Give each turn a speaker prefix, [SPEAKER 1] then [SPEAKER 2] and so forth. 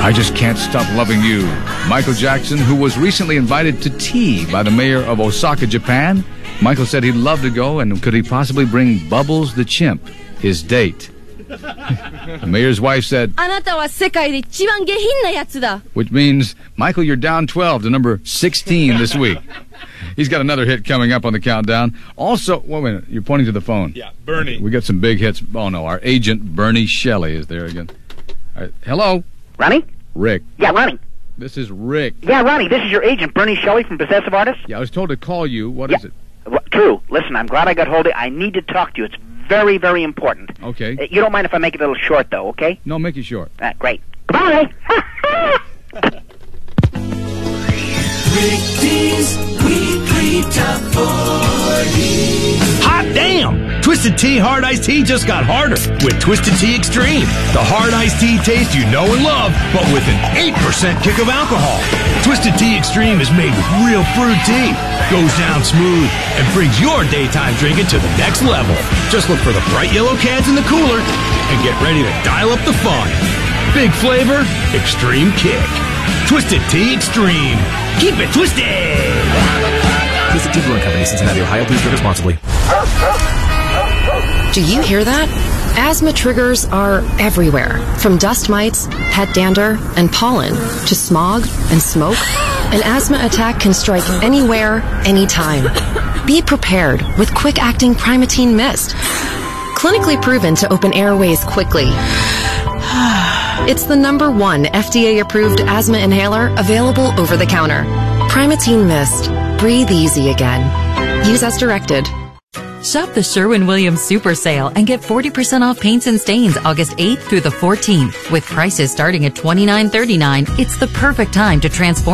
[SPEAKER 1] I Just Can't Stop Loving You. Michael Jackson, who was recently invited to tea by the mayor of Osaka, Japan. Michael said he'd love to go, and could he possibly bring Bubbles the chimp, his date? The mayor's wife said, which means, Michael, you're down 12 to number 16 this week. He's got another hit coming up on the countdown. Also, wait a minute, you're pointing to the phone.
[SPEAKER 2] Yeah, Bernie.
[SPEAKER 1] We got some big hits. Oh, no, our agent, Bernie Shelley, is there again. All right. Hello?
[SPEAKER 3] Ronnie?
[SPEAKER 1] Rick.
[SPEAKER 3] Yeah, Ronnie.
[SPEAKER 1] This is Rick.
[SPEAKER 3] Yeah, Ronnie, this is your agent, Bernie Shelley from Possessive Artists.
[SPEAKER 1] Yeah, I was told to call you. What is it?
[SPEAKER 3] True. Listen, I'm glad I got hold of it. I need to talk to you. It's very, very important.
[SPEAKER 1] Okay.
[SPEAKER 3] You don't mind if I make it a little short, though, okay?
[SPEAKER 1] No, make it short.
[SPEAKER 3] Great. Goodbye.
[SPEAKER 4] Rick D's Weekly Top 40.
[SPEAKER 5] Hot damn! Twisted Tea Hard Iced Tea just got harder with Twisted Tea Extreme. The hard iced tea taste you know and love, but with an 8% kick of alcohol. Twisted Tea Extreme is made with real fruit tea, goes down smooth, and brings your daytime drinking to the next level. Just look for the bright yellow cans in the cooler and get ready to dial up the fun. Big flavor, extreme kick. Twisted Tea Extreme. Keep it twisted!
[SPEAKER 6] Twisted Tea Brewing Company, Cincinnati, Ohio. Please drink responsibly.
[SPEAKER 7] Do you hear that? Asthma triggers are everywhere. From dust mites, pet dander, and pollen, to smog and smoke. An asthma attack can strike anywhere, anytime. Be prepared with quick-acting Primatene Mist. Clinically proven to open airways quickly. It's the #1 FDA-approved asthma inhaler available over the counter. Primatene Mist. Breathe easy again. Use as directed.
[SPEAKER 8] Shop the Sherwin-Williams Super Sale and get 40% off paints and stains August 8th through the 14th. With prices starting at $29.39, it's the perfect time to transform